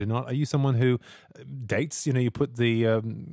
not. Are you someone who dates? You know, you put the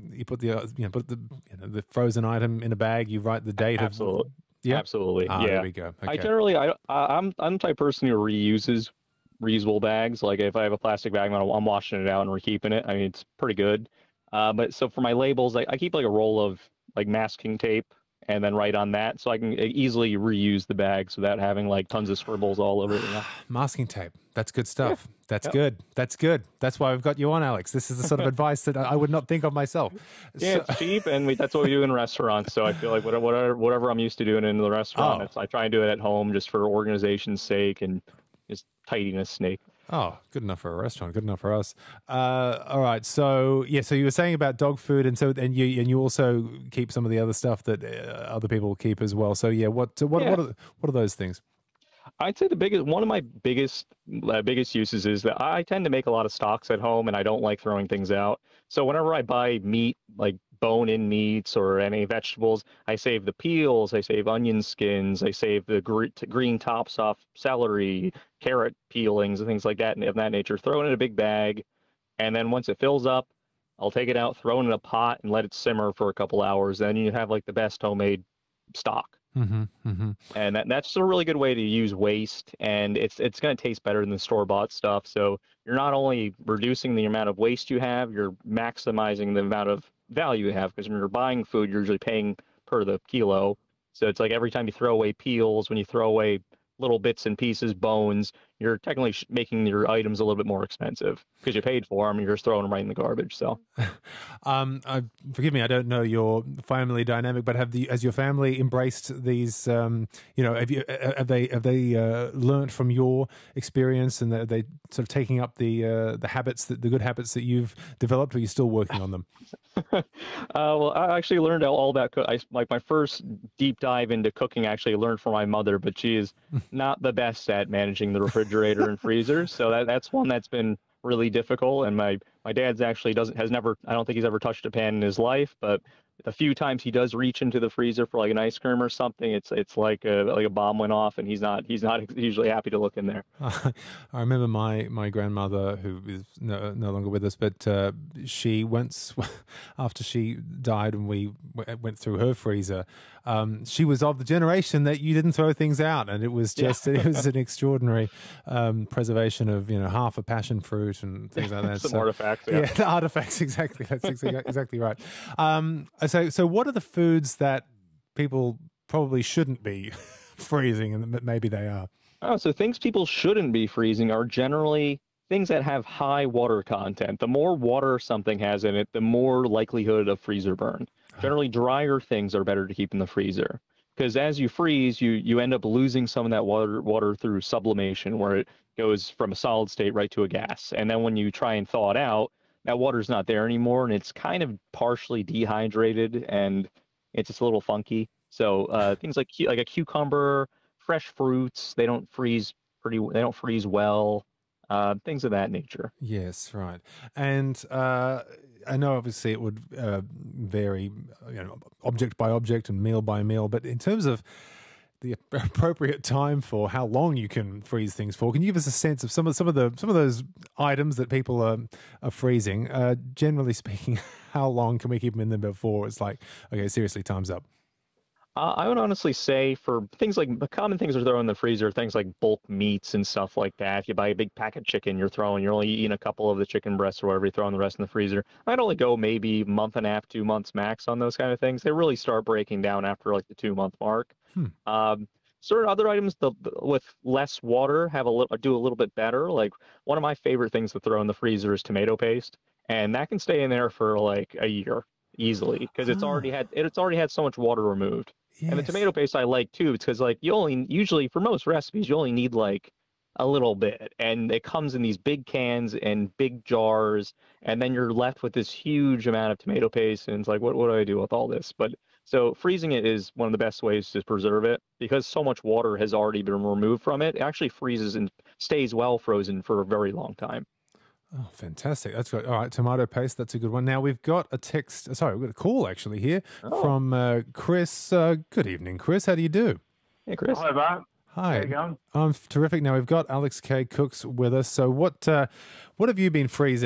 the frozen item in a bag. You write the date of. Absolutely. Yeah. Absolutely. Ah, there Yeah. we go. I Okay. generally I'm the type of person who reuses reusable bags. Like if I have a plastic bag, I'm washing it out and keeping it. I mean, it's pretty good. But so for my labels, I keep like a roll of like masking tape and then write on that so I can easily reuse the bags without having like tons of scribbles all over it. Masking tape. That's good Yeah. stuff. That's Yeah. good. That's good. That's why we've got you on, Alex. This is the sort of advice that I would not think of myself. Yeah, So, it's cheap, and that's what we do in restaurants. So I feel like whatever I'm used to doing in the restaurant, oh, I try and do it at home just for organization's sake and just tidiness sake. oh, good enough for a restaurant. Good enough for us. All right. So yeah. So you were saying about dog food, and you also keep some of the other stuff that other people keep as well. So yeah. Yeah. What are those things? I'd say one of my biggest uses is that I tend to make a lot of stocks at home, and I don't like throwing things out. So whenever I buy meat, like bone-in meats or any vegetables, I save the peels, I save onion skins, I save the green tops off celery, carrot peelings, and things like that, and of that nature. Throw it in a big bag, and then once it fills up, I'll take it out, throw it in a pot, and let it simmer for a couple hours. Then you have like the best homemade stock. Mm-hmm, mm-hmm. And that's a really good way to use waste, and it's going to taste better than the store-bought stuff. So you're not only reducing the amount of waste you have, you're maximizing the amount of value you have, because when you're buying food, you're usually paying per the kilo. So it's like every time you throw away peels, when you throw away little bits and pieces, bones, you're technically making your items a little bit more expensive because you paid for them and you're just throwing them right in the garbage. So, forgive me, I don't know your family dynamic, but has your family embraced these? Have they learned from your experience, and are they sort of taking up the habits, the good habits that you've developed, or are you still working on them? well, I actually learned all about like my first deep dive into cooking. I actually learned from my mother, but she is not the best at managing the refrigerator and freezer. So that's one that's been really difficult. And my dad's actually has never, I don't think he's ever touched a pan in his life, but the few times he does reach into the freezer for like an ice cream or something, it's like a bomb went off, and he's not usually happy to look in there. I remember my grandmother, who is no longer with us, but she once, after she died and we went through her freezer, she was of the generation that you didn't throw things out, and it was just it was an extraordinary preservation of half a passion fruit and things like that. Some artifacts, yeah. The artifacts, exactly. That's exactly right. So what are the foods that people probably shouldn't be freezing, and maybe they are? Oh, so things people shouldn't be freezing are generally things that have high water content. The more water something has in it, the more likelihood of freezer burn. Generally, drier things are better to keep in the freezer, because as you freeze, you end up losing some of that water through sublimation, where it goes from a solid state right to a gas. And then when you try and thaw it out, that water's not there anymore, and it's kind of partially dehydrated, and it's just a little funky. So things like a cucumber, fresh fruits, they don't freeze well, things of that nature. Yes, right. And I know obviously it would vary, object by object and meal by meal, but in terms of the appropriate time for how long you can freeze things for, can you give us a sense of some of those items that people are freezing? Generally speaking, how long can we keep them in there before it's like, okay, seriously, time's up? I would honestly say for things like the common things are thrown in the freezer, things like bulk meats and stuff like that. If you buy a big pack of chicken, you're only eating a couple of the chicken breasts or whatever, you're throwing the rest in the freezer. I'd only go maybe a month and a half, 2 months max on those kind of things. They really start breaking down after like the 2 month mark. Certain other items with less water do a little bit better. Like one of my favorite things to throw in the freezer is tomato paste, and that can stay in there for like a year easily because it's already had so much water removed. Yes. And the tomato paste I like too, because like usually for most recipes you only need like a little bit, and it comes in these big cans and big jars, and then you're left with this huge amount of tomato paste, and it's like what do I do with all this? But so freezing it is one of the best ways to preserve it because so much water has already been removed from it. It actually freezes and stays well frozen for a very long time. Oh, fantastic. That's good. All right, tomato paste, that's a good one. Now, we've got we've got a call actually here from Chris. Good evening, Chris. How do you do? Hey, Chris. Hi, Matt. Hi. How you going? I'm terrific. Now we've got Alex K. Cooks with us. So what have you been freezing